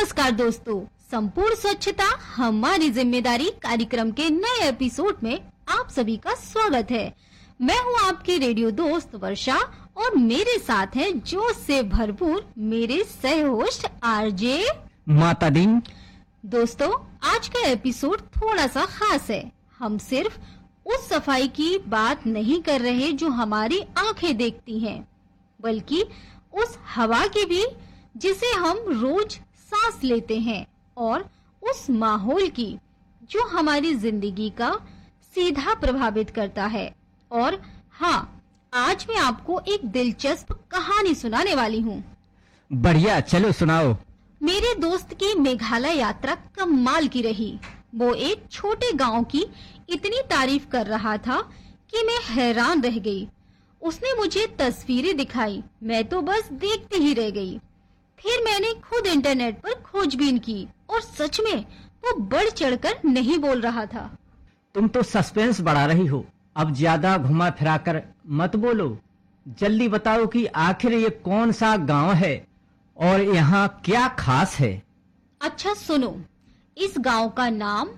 नमस्कार दोस्तों, संपूर्ण स्वच्छता हमारी जिम्मेदारी कार्यक्रम के नए एपिसोड में आप सभी का स्वागत है। मैं हूं आपकी रेडियो दोस्त वर्षा और मेरे साथ हैं जोश से भरपूर मेरे सह होस्ट आरजे माता दी। दोस्तों, आज का एपिसोड थोड़ा सा खास है। हम सिर्फ उस सफाई की बात नहीं कर रहे जो हमारी आंखें देखती हैं, बल्कि उस हवा की भी जिसे हम रोज सांस लेते हैं और उस माहौल की जो हमारी जिंदगी का सीधा प्रभावित करता है। और हाँ, आज मैं आपको एक दिलचस्प कहानी सुनाने वाली हूँ। बढ़िया, चलो सुनाओ। मेरे दोस्त की मेघालय यात्रा कमाल की रही। वो एक छोटे गांव की इतनी तारीफ कर रहा था कि मैं हैरान रह गई। उसने मुझे तस्वीरें दिखाई, मैं तो बस देखती ही रह गई। फिर मैंने खुद इंटरनेट पर खोजबीन की और सच में वो बढ़ चढ़कर नहीं बोल रहा था। तुम तो सस्पेंस बढ़ा रही हो। अब ज्यादा घुमा फिरा कर मत बोलो। जल्दी बताओ कि आखिर ये कौन सा गांव है और यहाँ क्या खास है। अच्छा सुनो, इस गांव का नाम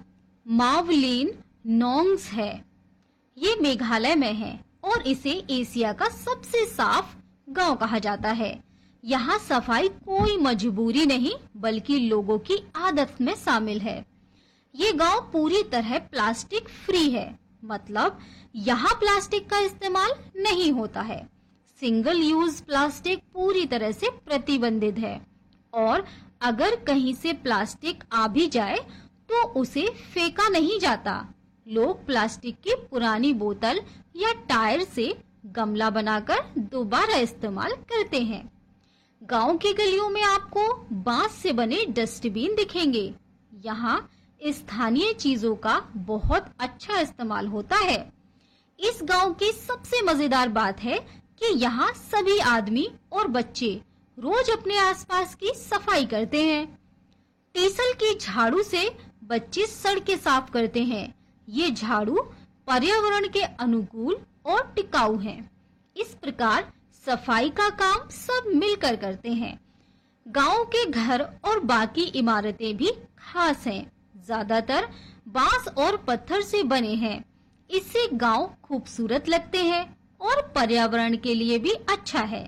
मावलिन नोंग्स है। ये मेघालय में है और इसे एशिया का सबसे साफ गांव कहा जाता है। यहाँ सफाई कोई मजबूरी नहीं बल्कि लोगों की आदत में शामिल है। ये गांव पूरी तरह प्लास्टिक फ्री है, मतलब यहाँ प्लास्टिक का इस्तेमाल नहीं होता है। सिंगल यूज प्लास्टिक पूरी तरह से प्रतिबंधित है और अगर कहीं से प्लास्टिक आ भी जाए तो उसे फेंका नहीं जाता। लोग प्लास्टिक की पुरानी बोतल या टायर से गमला बनाकर दोबारा इस्तेमाल करते हैं। गांव की गलियों में आपको बांस से बने डस्टबिन दिखेंगे। यहाँ स्थानीय चीजों का बहुत अच्छा इस्तेमाल होता है। इस गांव की सबसे मजेदार बात है कि यहाँ सभी आदमी और बच्चे रोज अपने आसपास की सफाई करते हैं। टीसल की झाड़ू से बच्चे सड़कें साफ करते हैं। ये झाड़ू पर्यावरण के अनुकूल और टिकाऊ है। इस प्रकार सफाई का काम सब मिलकर करते हैं। गांव के घर और बाकी इमारतें भी खास हैं। ज्यादातर बांस और पत्थर से बने हैं। इससे गांव खूबसूरत लगते हैं और पर्यावरण के लिए भी अच्छा है।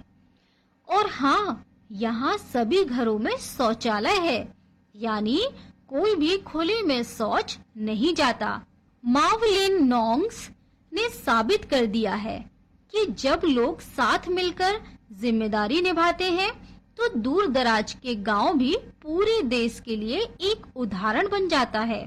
और हाँ, यहाँ सभी घरों में शौचालय है, यानी कोई भी खुले में शौच नहीं जाता। मावलिन नोंग्स ने साबित कर दिया है कि जब लोग साथ मिलकर जिम्मेदारी निभाते हैं तो दूर दराज के गांव भी पूरे देश के लिए एक उदाहरण बन जाता है।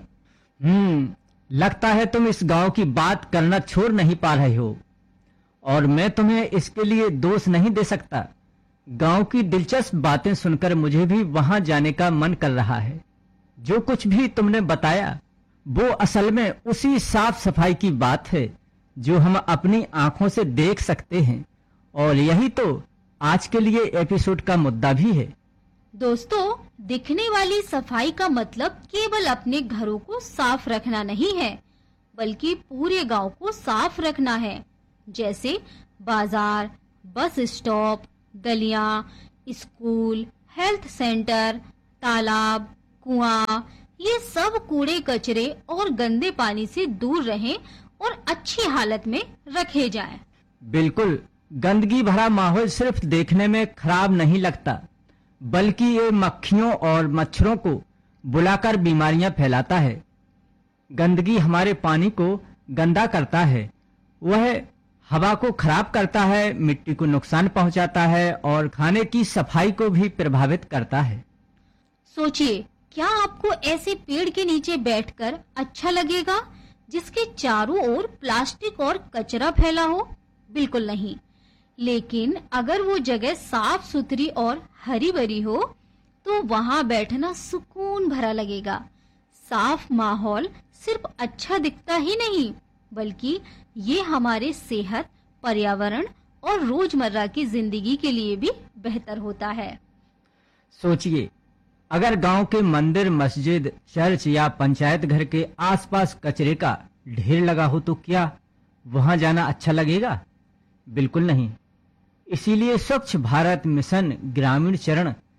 लगता है तुम इस गांव की बात करना छोड़ नहीं पा रहे हो और मैं तुम्हें इसके लिए दोष नहीं दे सकता। गांव की दिलचस्प बातें सुनकर मुझे भी वहां जाने का मन कर रहा है। जो कुछ भी तुमने बताया वो असल में उसी साफ सफाई की बात है जो हम अपनी आंखों से देख सकते हैं और यही तो आज के लिए एपिसोड का मुद्दा भी है। दोस्तों, दिखने वाली सफाई का मतलब केवल अपने घरों को साफ रखना नहीं है, बल्कि पूरे गांव को साफ रखना है। जैसे बाजार, बस स्टॉप, गलियां, स्कूल, हेल्थ सेंटर, तालाब, कुआं, ये सब कूड़े कचरे और गंदे पानी से दूर रहें और अच्छी हालत में रखे जाएं। बिल्कुल, गंदगी भरा माहौल सिर्फ देखने में खराब नहीं लगता, बल्कि ये मक्खियों और मच्छरों को बुलाकर बीमारियां फैलाता है। गंदगी हमारे पानी को गंदा करता है, वह हवा को खराब करता है, मिट्टी को नुकसान पहुंचाता है और खाने की सफाई को भी प्रभावित करता है। सोचिए, क्या आपको ऐसे पेड़ के नीचे बैठकर अच्छा लगेगा जिसके चारों ओर प्लास्टिक और कचरा फैला हो? बिल्कुल नहीं। लेकिन अगर वो जगह साफ सुथरी और हरी भरी हो तो वहां बैठना सुकून भरा लगेगा। साफ माहौल सिर्फ अच्छा दिखता ही नहीं, बल्कि ये हमारे सेहत, पर्यावरण और रोजमर्रा की जिंदगी के लिए भी बेहतर होता है। सोचिए, अगर गांव के मंदिर, मस्जिद, चर्च या पंचायत घर के आसपास कचरे का ढेर लगा हो तो क्या वहां जाना अच्छा लगेगा? बिल्कुल नहीं। इसीलिए स्वच्छ भारत मिशन ग्रामीण चरण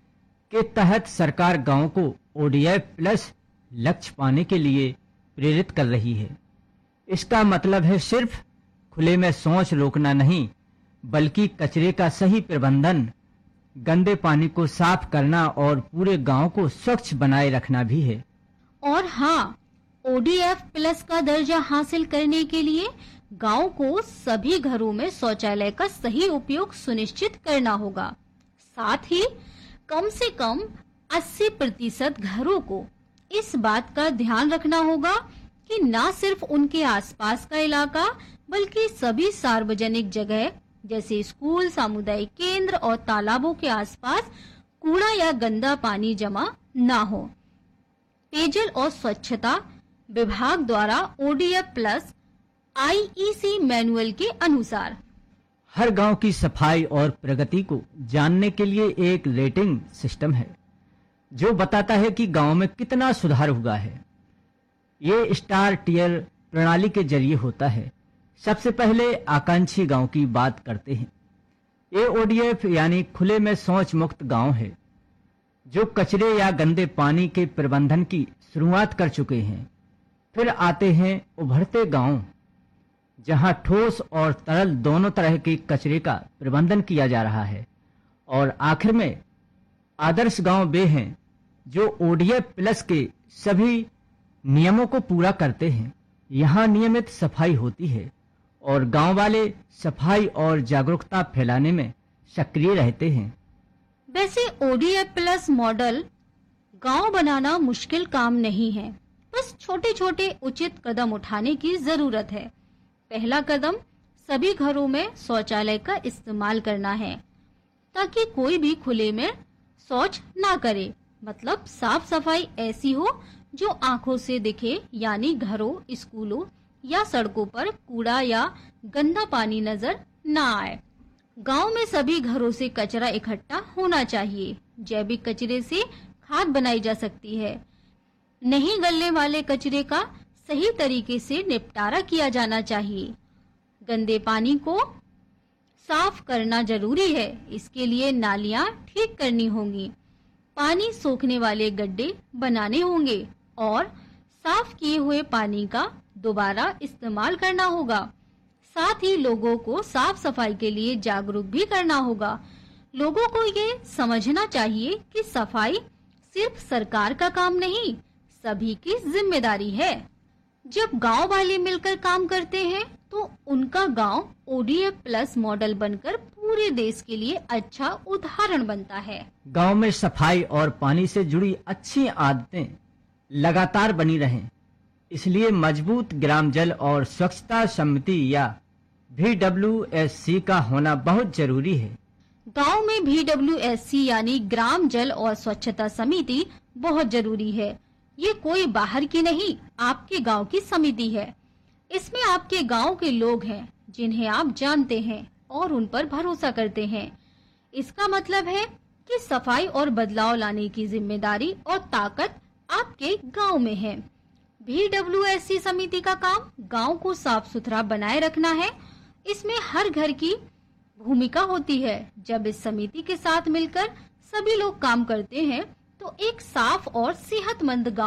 के तहत सरकार गांवों को ओडीएफ प्लस लक्ष्य पाने के लिए प्रेरित कर रही है। इसका मतलब है सिर्फ खुले में शौच रोकना नहीं, बल्कि कचरे का सही प्रबंधन, गंदे पानी को साफ करना और पूरे गांव को स्वच्छ बनाए रखना भी है। और हाँ, ओडीएफ प्लस का दर्जा हासिल करने के लिए गांव को सभी घरों में शौचालय का सही उपयोग सुनिश्चित करना होगा। साथ ही कम से कम 80% घरों को इस बात का ध्यान रखना होगा कि न सिर्फ उनके आसपास का इलाका, बल्कि सभी सार्वजनिक जगह जैसे स्कूल, सामुदायिक केंद्र और तालाबों के आसपास कूड़ा या गंदा पानी जमा ना हो। पेयजल और स्वच्छता विभाग द्वारा ओडीएफ प्लस आईईसी मैनुअल के अनुसार हर गांव की सफाई और प्रगति को जानने के लिए एक रेटिंग सिस्टम है जो बताता है कि गांव में कितना सुधार हुआ है। ये स्टार टियर प्रणाली के जरिए होता है। सबसे पहले आकांक्षी गांव की बात करते हैं। ये ओडीएफ यानी खुले में शौच मुक्त गांव है जो कचरे या गंदे पानी के प्रबंधन की शुरुआत कर चुके हैं। फिर आते हैं उभरते गांव, जहां ठोस और तरल दोनों तरह के कचरे का प्रबंधन किया जा रहा है। और आखिर में आदर्श गांव वे हैं जो ओडीएफ प्लस के सभी नियमों को पूरा करते हैं। यहाँ नियमित सफाई होती है और गांव वाले सफाई और जागरूकता फैलाने में सक्रिय रहते हैं। वैसे ओडीएफ प्लस मॉडल गांव बनाना मुश्किल काम नहीं है, बस छोटे छोटे उचित कदम उठाने की जरूरत है। पहला कदम सभी घरों में शौचालय का इस्तेमाल करना है, ताकि कोई भी खुले में शौच ना करे। मतलब साफ सफाई ऐसी हो जो आंखों से दिखे, यानी घरों, स्कूलों या सड़कों पर कूड़ा या गंदा पानी नजर ना आए। गांव में सभी घरों से कचरा इकट्ठा होना चाहिए। जैविक कचरे से खाद बनाई जा सकती है। नहीं गलने वाले कचरे का सही तरीके से निपटारा किया जाना चाहिए। गंदे पानी को साफ करना जरूरी है। इसके लिए नालियां ठीक करनी होंगी, पानी सोखने वाले गड्ढे बनाने होंगे और साफ किए हुए पानी का दोबारा इस्तेमाल करना होगा। साथ ही लोगों को साफ सफाई के लिए जागरूक भी करना होगा। लोगों को ये समझना चाहिए कि सफाई सिर्फ सरकार का काम नहीं, सभी की जिम्मेदारी है। जब गांव वाले मिलकर काम करते हैं तो उनका गांव ओडीएफ प्लस मॉडल बनकर पूरे देश के लिए अच्छा उदाहरण बनता है। गांव में सफाई और पानी से जुड़ी अच्छी आदतें लगातार बनी रहें, इसलिए मजबूत ग्राम जल और स्वच्छता समिति या VWSC का होना बहुत जरूरी है। गांव में VWSC यानी ग्राम जल और स्वच्छता समिति बहुत जरूरी है। ये कोई बाहर की नहीं, आपके गांव की समिति है। इसमें आपके गांव के लोग हैं जिन्हें आप जानते हैं और उन पर भरोसा करते हैं। इसका मतलब है कि सफाई और बदलाव लाने की जिम्मेदारी और ताकत आपके गांव में है। VWSC समिति का काम गांव को साफ सुथरा बनाए रखना है। इसमें हर घर की भूमिका होती है। जब इस समिति के साथ मिलकर सभी लोग काम करते हैं तो एक साफ और सेहतमंद गांव